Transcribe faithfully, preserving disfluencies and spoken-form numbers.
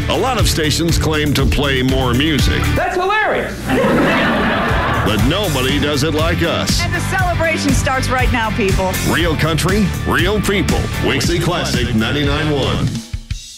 A lot of stations claim to play more music. That's hilarious. But nobody does it like us. And the celebration starts right now, people. Real country, real people. Wixie Classic ninety-nine point one.